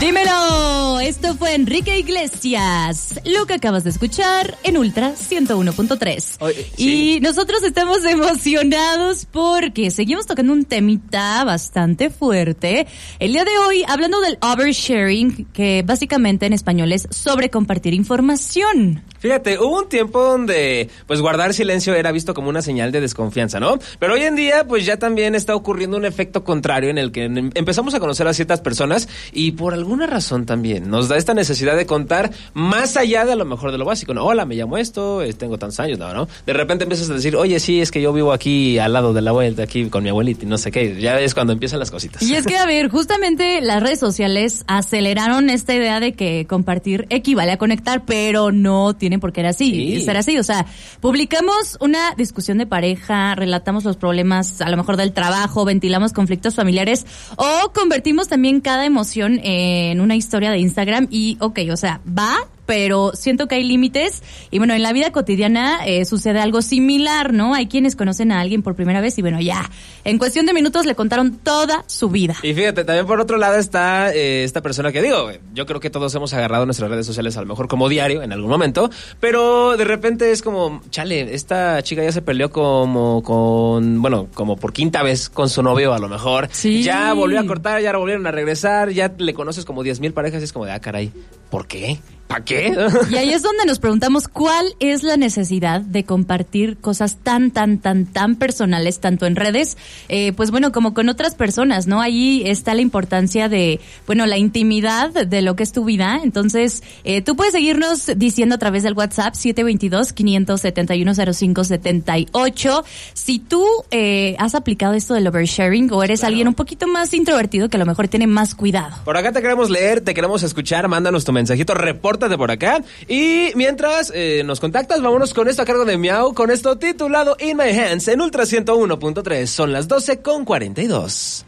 Dímelo, esto fue Enrique Iglesias, lo que acabas de escuchar en Ultra 101.3. Sí. Y nosotros estamos emocionados porque seguimos tocando un temita bastante fuerte. El día de hoy, hablando del oversharing, que básicamente en español es sobre compartir información. Fíjate, hubo un tiempo donde pues guardar silencio era visto como una señal de desconfianza, ¿no? Pero hoy en día pues ya también está ocurriendo un efecto contrario en el que empezamos a conocer a ciertas personas y por alguna razón también nos da esta necesidad de contar más allá de a lo mejor de lo básico, ¿no? Hola, me llamo esto, tengo tantos años, ¿no? De repente empiezas a decir, oye, sí, es que yo vivo aquí al lado de la vuelta, aquí con mi abuelita y no sé qué. Ya es cuando empiezan las cositas. Y es que, a ver, justamente las redes sociales aceleraron esta idea de que compartir equivale a conectar, pero no tiene por qué ser así. O sea, publicamos una discusión de pareja, relatamos los problemas a lo mejor del trabajo, ventilamos conflictos familiares o convertimos también cada emoción en una historia de Instagram y, o sea, va, pero siento que hay límites y bueno, en la vida cotidiana sucede algo similar, ¿no? Hay quienes conocen a alguien por primera vez y bueno, ya, en cuestión de minutos le contaron toda su vida. Y fíjate, también por otro lado está esta persona que digo, yo creo que todos hemos agarrado nuestras redes sociales a lo mejor como diario en algún momento, pero de repente es como, chale, esta chica ya se peleó como por quinta vez con su novio a lo mejor. Sí. Ya volvió a cortar, ya volvieron a regresar, ya le conoces como 10,000 parejas y es como de, caray, ¿por qué? ¿Para qué? Y ahí es donde nos preguntamos cuál es la necesidad de compartir cosas tan personales, tanto en redes, pues bueno, como con otras personas, ¿no? Ahí está la importancia de, bueno, la intimidad de lo que es tu vida. Entonces, tú puedes seguirnos diciendo a través del WhatsApp 722-571-0578. Si tú has aplicado esto del oversharing o eres alguien un poquito más introvertido que a lo mejor tiene más cuidado. Por acá te queremos leer, te queremos escuchar, mándanos tu mensajito, repórtate por acá. Y mientras nos contactas, vámonos con esto a cargo de Miau, con esto titulado In My Hands en Ultra 101.3. Son las 12:42.